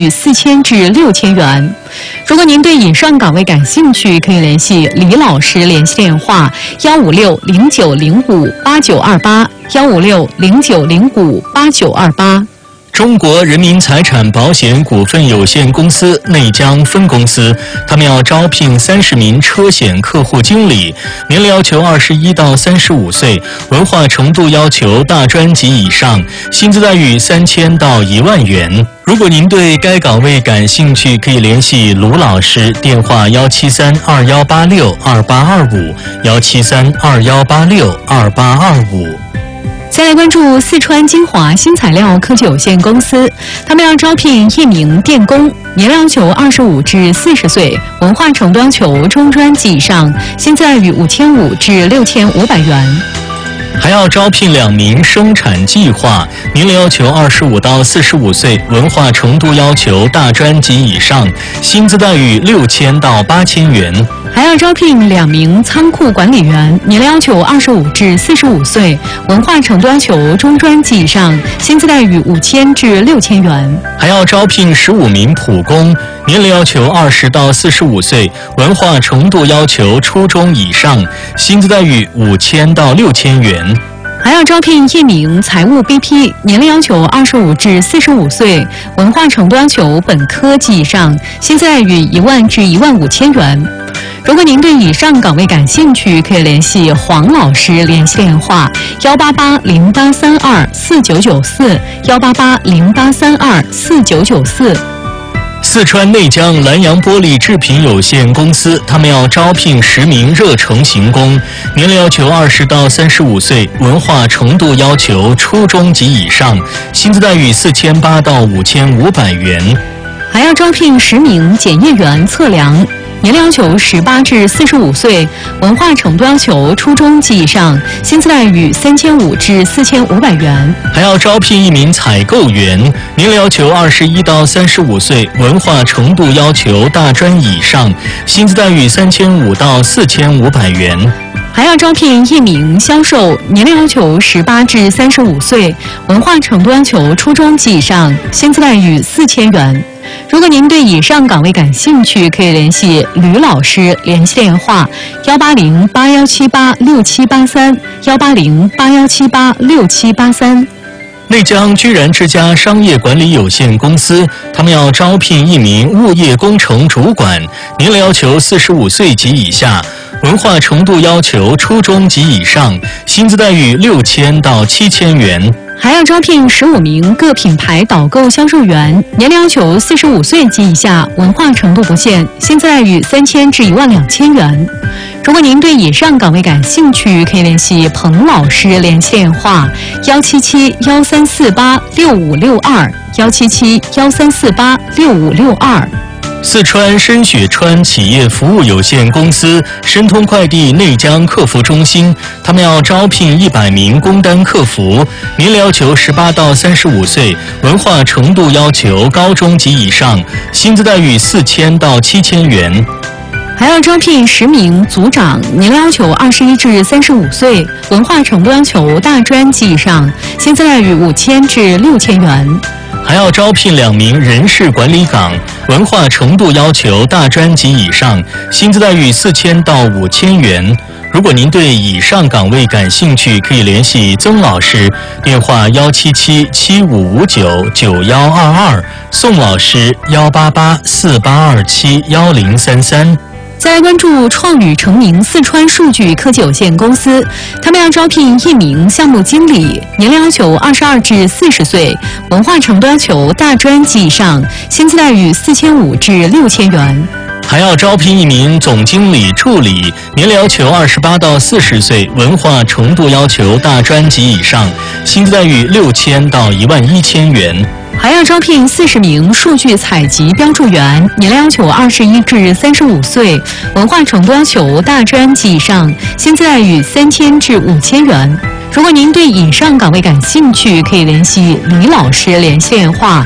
与4000至6000元。如果您对以上岗位感兴趣，可以联系李老师联系电话15609058928，15609058928。 中国人民财产保险股份有限公司内江分公司，他们要招聘30名车险客户经理，年龄要求21到35岁，文化程度要求大专及以上，薪资待遇3000到1万元。如果您对该岗位感兴趣，可以联系卢老师，电话17321862825，17321862825。 再来关注四川金华新材料科技有限公司，他们要招聘1名电工，年龄要求25至40岁，文化程度要求中专及以上，薪资待遇5500至6500元。 还要招聘2名生产计划，年龄要求25到45岁，文化程度要求大专及以上，薪资待遇6000到8000元。 还要招聘2名仓库管理员，年龄要求25至45岁，文化程度要求中专及以上，薪资待遇5000至6000元。 还要招聘15名普工，年龄要求20到45岁，文化程度要求初中以上，薪资待遇5000到6000元。 还要招聘1名财务 BP， 年龄要求25至45岁，文化程度要求本科及以上，薪资待遇10000至15000元。如果您对以上岗位感兴趣，可以联系黄老师联系电话18808324994，18808324994。 四川内江蓝洋玻璃制品有限公司，他们要招聘10名热成型工，年龄要求20到35岁，文化程度要求初中及以上，薪资待遇4800到5500元。 还要招聘10名检验员测量，年龄要求18至45岁，文化程度要求初中及以上，薪资待遇3500至4500元。 还要招聘1名采购员，年龄要求21到35岁，文化程度要求大专以上，薪资待遇3500到4500元。 还要招聘1名销售，年龄要求18至35岁，文化程度要求初中及以上，薪资待遇4000元。如果您对以上岗位感兴趣，可以联系吕老师联系电话18081786783，18081786783。 内江居然之家商业管理有限公司，他们要招聘1名物业工程主管，年龄要求45岁及以下，文化程度要求初中及以上，薪资待遇6000到7000元。 还要招聘15名各品牌导购销售员，年龄要求45岁及以下，文化程度不限，薪资待遇3000至12000元。如果您对以上岗位感兴趣，可以联系彭老师联系电话17713486562，17713486562。 四川深雪川企业服务有限公司申通快递内江客服中心，他们要招聘100名工单客服，年龄要求18到35岁，文化程度要求高中及以上，薪资待遇4000到7000元。 还要招聘10名组长，年龄要求21至35岁，文化程度要求大专及以上，薪资待遇5000至6000元。 还要招聘2名人事管理岗，文化程度要求大专及以上，薪资待遇4000到5000元。如果您对以上岗位感兴趣，可以联系曾老师，电话17775599122，宋老师18848271033。 再来关注创宇成名四川数据科技有限公司，他们要招聘1名项目经理，年龄要求22至40岁，文化程度要求大专及以上，薪资待遇4500至6000元。 还要招聘1名总经理助理，年龄要求28到40岁，文化程度要求大专及以上，薪资待遇6000到11000元。 还要招聘40名数据采集标注员，年龄要求21至35岁，文化程度要求大专及以上，薪资待遇3000至5000元。如果您对以上岗位感兴趣，可以联系李老师联系电话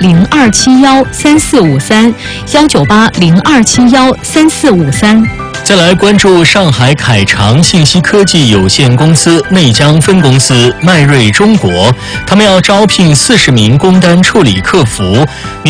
19802713453，19802713453。 再来关注上海凯长信息科技有限公司内江分公司迈瑞中国，他们要招聘40名工单处理客服。